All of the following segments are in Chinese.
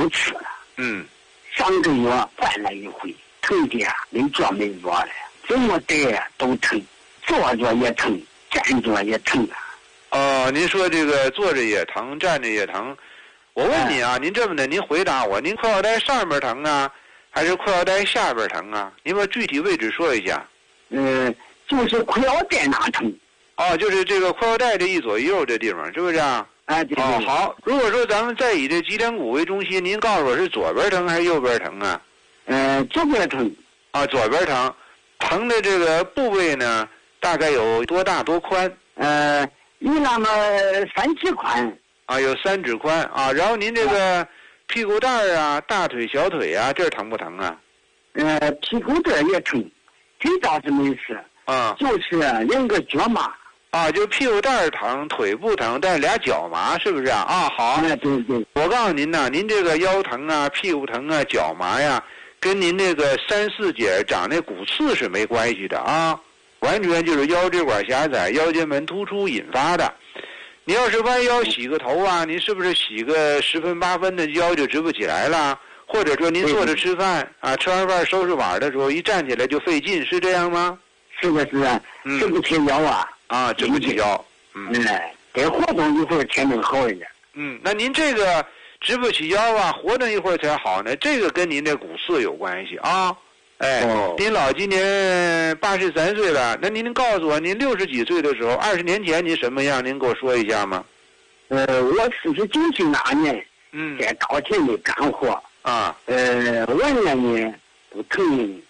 不吃了。 上个月犯了一回，疼的没坐没坐了，怎么带都疼，坐着也疼，站着也疼啊。 您说这个坐着也疼，站着也疼。我问你啊，您这么的，您回答我，您裤腰带上面疼啊，还是裤腰带下边疼啊？您把具体位置说一下。 就是裤腰带那疼。 就是这个裤腰带这一左一右这地方，是不是啊？ 对。 好。如果说咱们再以这脊梁骨为中心，您告诉我是左边疼还是右边疼啊？ 左边疼。 左边疼。疼的这个部位呢，大概有多大多宽？ 有那么3指宽。 有3指宽啊。然后您这个屁股蛋啊、大腿、小腿啊，这儿疼不疼啊？ 屁股蛋也疼，腿倒是没事。就是2个脚麻。 就屁股蛋疼，腿部疼，但是俩脚麻，是不是啊？好。 对。 我告诉您呐，您这个腰疼啊、屁股疼啊、脚麻呀，跟您这个3、4节长那骨刺是没关系的啊，完全就是腰椎管狭窄、腰间盘突出引发的。你要是弯腰洗个头啊，您是不是洗个10分8分的腰就直不起来了？或者说您坐着吃饭吃完饭收拾碗的时候一站起来就费劲，是这样吗？ 是的，直不起腰啊。 直不起腰。 得活动一会儿才能好一点。 那您这个直不起腰啊，活动一会儿才好呢，这个跟您这骨刺有关系啊。您老今年83岁了，那您告诉我，您60几岁的时候，20年前您什么样？您给我说一下吗？ 我49岁那年，在稻田里干活完了呢，都疼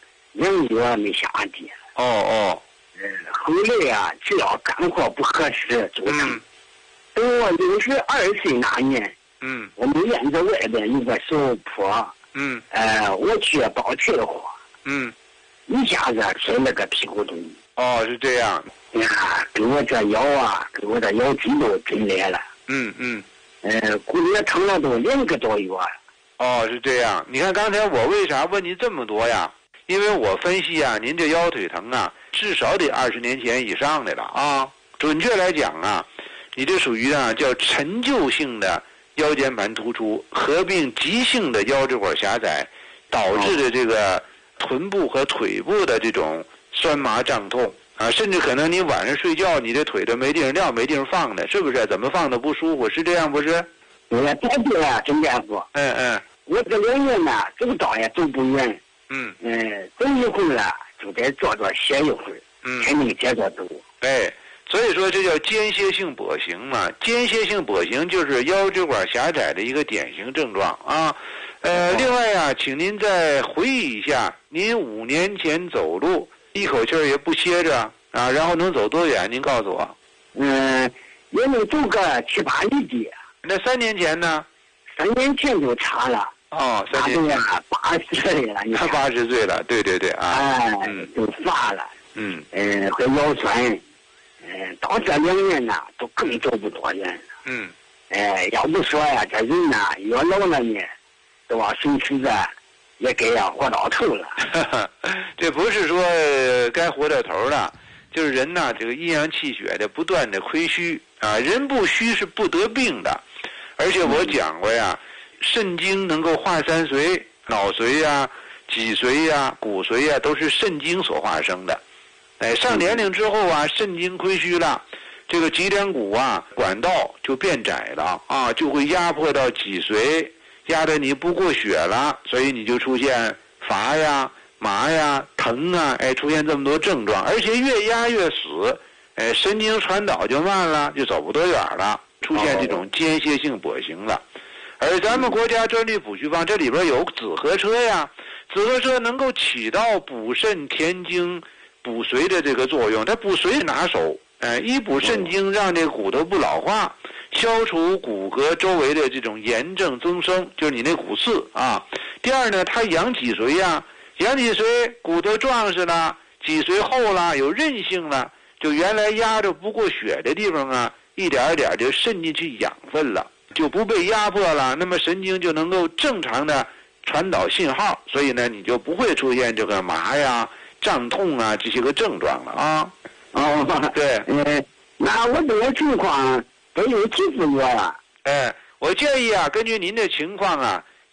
2个月没下地。后来只要干活不合适就疼。等我62岁那年，我们院子外边有个小坡，我去包柴火，一下子摔了个屁股洞。 是这样。 给我这腰给我这腰肌都震裂了。骨裂疼了都2个多月了。 是这样。你看刚才我为啥问你这么多呀？因为我分析您这腰腿疼至少得20年前以上的了准确来讲你这属于叫陈旧性的腰间盘突出合并急性的腰椎管狭窄导致的这个臀部和腿部的这种酸麻胀痛甚至可能你晚上睡觉你这腿都没地方撂没地方放的，是不是？怎么放的不舒服？是这样不是？ 对，郑大夫。我这2年走道也走不远。走一会儿就得坐歇一会儿，才能接着走。 所以说这叫间歇性跛行嘛。间歇性跛行就是腰椎管狭窄的一个典型症状另外请您再回忆一下，您5年前走路一口气儿也不歇着然后能走多远？您告诉我。 也能走个7、8里地。 那3年前呢 ？3年前就差了。 3年前 80岁了。 他80岁了，对。 都乏了。会腰酸。到这2年都更走不多远了。要不说这人越老了呢，都往手指子也该活到头了。 这不是说该活到头了，就是人这个阴阳气血的不断的亏虚人不虚是不得病的。而且我讲过肾经能够化3髓，脑髓脊髓骨髓都是肾经所化生的。上年龄之后肾经亏虚了，这个脊梁骨管道就变窄了就会压迫到脊髓，压得你不过血了，所以你就出现乏麻疼出现这么多症状，而且越压越死，神经传导就慢了，就走不多远了，出现这种间歇性跛行了。而咱们国家专利补虚方这里边有紫河车紫河车能够起到补肾填精补髓的这个作用，它补髓拿手一补肾精，让这个骨头不老化，消除骨骼周围的这种炎症增生，就是你那骨刺第二呢，它养脊髓养脊髓，骨头壮实了，脊髓厚了，有韧性了，就原来压着不过血的地方一点一点就渗进去养分了，就不被压迫了，那么神经就能够正常的传导信号，所以呢，你就不会出现这个麻胀痛这些个症状了对。 那我这个情况得有几次月了？ 我建议根据您的情况